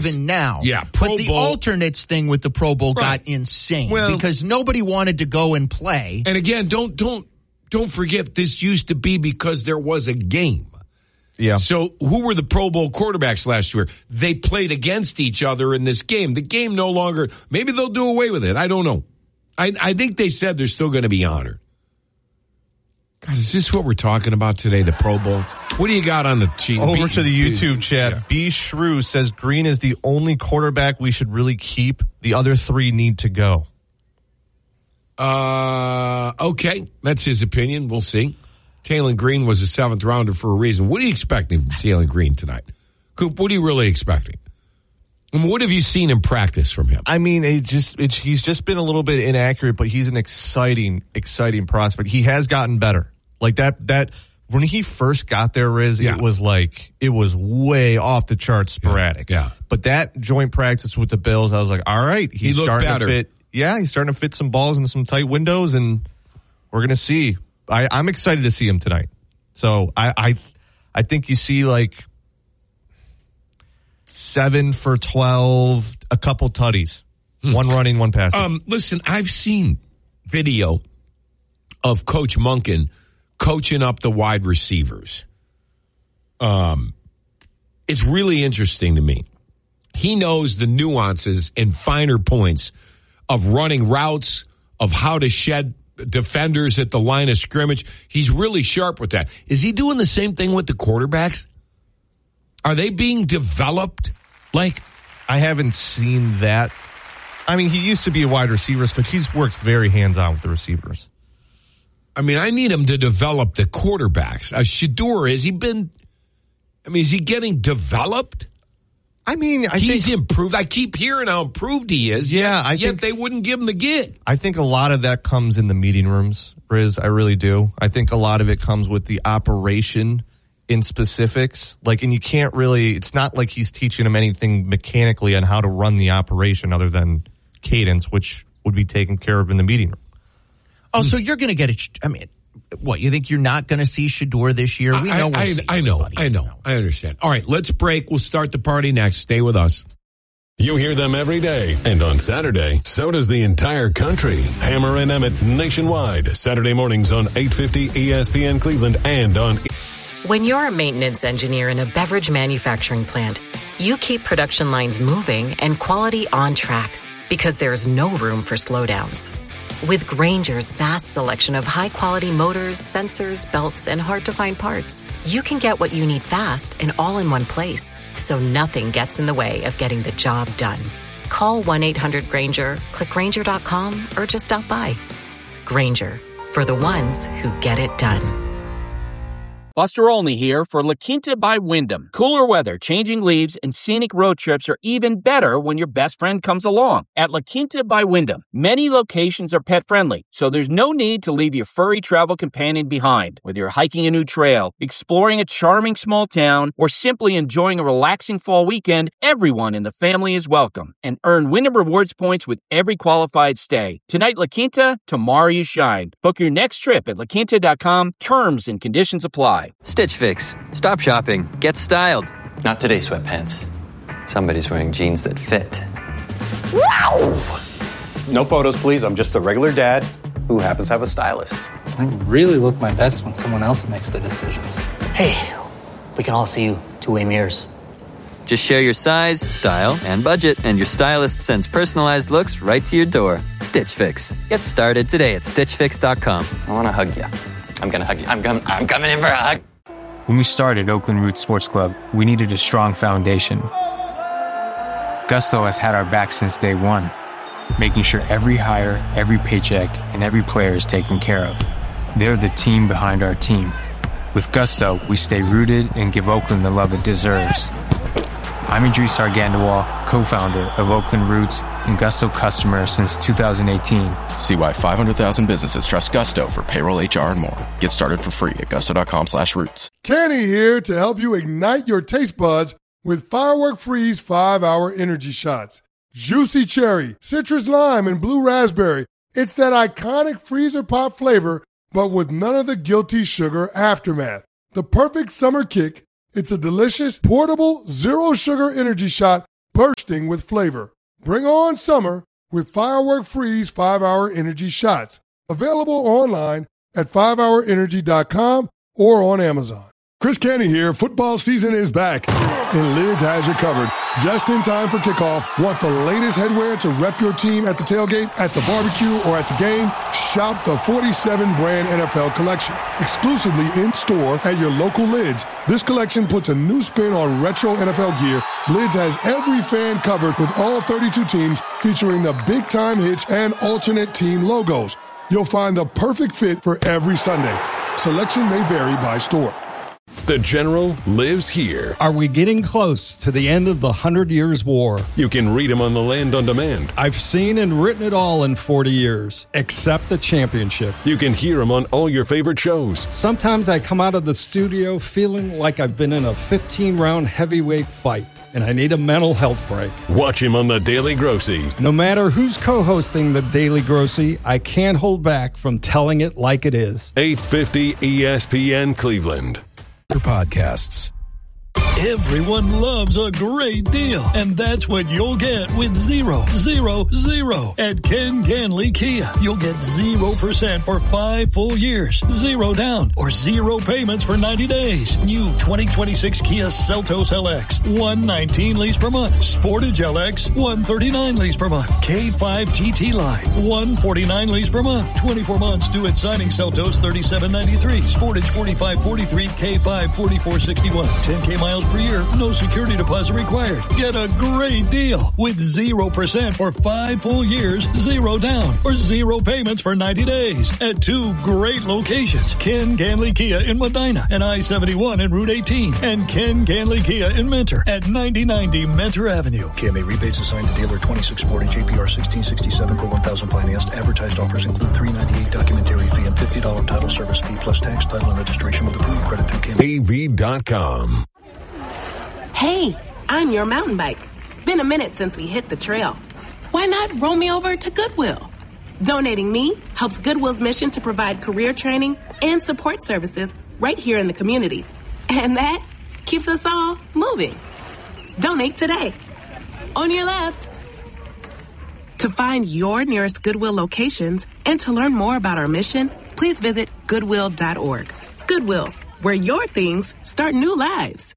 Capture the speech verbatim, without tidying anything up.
even now. Yeah, Pro but the Bowl. alternates thing with the Pro Bowl Right. got insane Well, because nobody wanted to go and play. And again, don't don't don't forget this used to be because there was a game. Yeah. So who were the Pro Bowl quarterbacks last year? They played against each other in this game. The game no longer, maybe they'll do away with it. I don't know. I, I think they said they're still going to be honored. God, is this what we're talking about today, the Pro Bowl? What do you got on the cheat? Over B, to the YouTube B, chat. yeah. B. Shrew says Green is the only quarterback we should really keep. The other three need to go. Uh, okay. That's his opinion. We'll see. Taylor Green was a seventh rounder for a reason. What are you expecting from Taylor Green tonight? Coop, what are you really expecting? I mean, what have you seen in practice from him? I mean, it just it's, he's just been a little bit inaccurate, but he's an exciting, exciting prospect. He has gotten better. Like that, that when he first got there, Riz, Yeah. it was like it was way off the charts sporadic. Yeah. But that joint practice with the Bills, I was like, all right, he's He looked starting better. to fit. Yeah, he's starting to fit some balls into some tight windows, and we're gonna see. I, I'm excited to see him tonight. So I, I, I think you see like seven for twelve, a couple tutties, Hmm. one running, one passing. Um, listen, I've seen video of Coach Monken coaching up the wide receivers. Um, it's really interesting to me. He knows the nuances and finer points of running routes, of how to shed defenders at the line of scrimmage. He's really sharp with that. Is he doing the same thing with the quarterbacks? Are they being developed? Like, I haven't seen that. I mean, he used to be a wide receivers coach. He's worked very hands-on with the receivers. I mean, I need him to develop the quarterbacks. Uh, Shador, has he been, I mean, is he getting developed? I mean, I He's think, improved. I keep hearing how improved he is. Yeah, yet, I yet think- they wouldn't give him the gig. I think a lot of that comes in the meeting rooms, Riz. I really do. I think a lot of it comes with the operation in specifics. Like, and you can't really, it's not like he's teaching them anything mechanically on how to run the operation other than cadence, which would be taken care of in the meeting room. Oh, so you're going to get it. I mean, what, you think you're not going to see Shador this year? We I, know we'll I, see I know. everybody. I know. I understand. All right, let's break. We'll start the party next. Stay with us. You hear them every day, and on Saturday, so does the entire country. Hammer and Emmett nationwide, Saturday mornings on eight fifty E S P N Cleveland and on... When you're a maintenance engineer in a beverage manufacturing plant, you keep production lines moving and quality on track because there's no room for slowdowns. With Grainger's vast selection of high-quality motors, sensors, belts, and hard-to-find parts, you can get what you need fast and all in one place, so nothing gets in the way of getting the job done. Call one eight hundred Grainger, click Grainger dot com, or just stop by. Grainger, for the ones who get it done. Buster Olney here for La Quinta by Wyndham. Cooler weather, changing leaves, and scenic road trips are even better when your best friend comes along. At La Quinta by Wyndham, many locations are pet-friendly, so there's no need to leave your furry travel companion behind. Whether you're hiking a new trail, exploring a charming small town, or simply enjoying a relaxing fall weekend, everyone in the family is welcome. And earn Wyndham Rewards points with every qualified stay. Tonight, La Quinta, tomorrow you shine. Book your next trip at la quinta dot com. Terms and conditions apply. Stitch Fix. Stop shopping. Get styled. Not today, sweatpants. Somebody's wearing jeans that fit. Wow! No photos, please. I'm just a regular dad who happens to have a stylist. I really look my best when someone else makes the decisions. Hey, we can all see you two-way mirrors. Just share your size, style, and budget, and your stylist sends personalized looks right to your door. Stitch Fix. Get started today at stitch fix dot com. I want to hug you. I'm going to hug you. I'm, com- I'm coming in for a hug. When we started Oakland Roots Sports Club, we needed a strong foundation. Gusto has had our back since day one, making sure every hire, every paycheck, and every player is taken care of. They're the team behind our team. With Gusto, we stay rooted and give Oakland the love it deserves. I'm Idris Argandawal, co-founder of Oakland Roots and Gusto customer since two thousand eighteen. See why five hundred thousand businesses trust Gusto for payroll, H R, and more. Get started for free at gusto.com slash roots. Kenny here to help you ignite your taste buds with Firework Freeze five hour energy shots. Juicy cherry, citrus lime, and blue raspberry. It's that iconic freezer pop flavor, but with none of the guilty sugar aftermath. The perfect summer kick. It's a delicious, portable, zero-sugar energy shot bursting with flavor. Bring on summer with Firework Freeze five hour Energy Shots. Available online at five hour energy dot com or on Amazon. Chris Canty here. Football season is back, and Lids has you covered. Just in time for kickoff. Want the latest headwear to rep your team at the tailgate, at the barbecue, or at the game? Shop the forty-seven brand N F L collection, exclusively in-store at your local Lids. This collection puts a new spin on retro N F L gear. Lids has every fan covered with all thirty-two teams, featuring the big-time hits and alternate team logos. You'll find the perfect fit for every Sunday. Selection may vary by store. The General lives here. Are we getting close to the end of the Hundred Years' War? You can read him on the Land on Demand. I've seen and written it all in forty years, except the championship. You can hear him on all your favorite shows. Sometimes I come out of the studio feeling like I've been in a fifteen-round heavyweight fight, and I need a mental health break. Watch him on The Daily Grossy. No matter who's co-hosting The Daily Grossy, I can't hold back from telling it like it is. eight fifty E S P N Cleveland. Podcasts. Everyone loves a great deal, and that's what you'll get with zero, zero, zero at Ken Ganley Kia. You'll get zero percent for five full years, zero down, or zero payments for ninety days. New twenty twenty-six Kia Seltos L X, one nineteen lease per month. Sportage L X, one thirty-nine lease per month. K five G T Line, one forty-nine lease per month. twenty-four months due at signing. Seltos thirty-seven ninety-three. Sportage forty-five forty-three. K five forty-four sixty-one. ten K miles per year. No security deposit required. Get a great deal with zero percent for five full years, zero down, or zero payments for ninety days at two great locations. Ken Ganley Kia in Medina and I seventy-one and Route eighteen, and Ken Ganley Kia in Mentor at ninety ninety Mentor Avenue. K M A rebates assigned to dealer twenty-six forty, J P R sixteen sixty-seven per one thousand financed. Advertised offers include three ninety-eight documentary fee and fifty dollars title service fee plus tax, title, and registration with approved credit through K M A. A V dot com. Hey, I'm your mountain bike. Been a minute since we hit the trail. Why not roll me over to Goodwill? Donating me helps Goodwill's mission to provide career training and support services right here in the community. And that keeps us all moving. Donate today. On your left. To find your nearest Goodwill locations and to learn more about our mission, please visit goodwill dot org. Goodwill, where your things start new lives.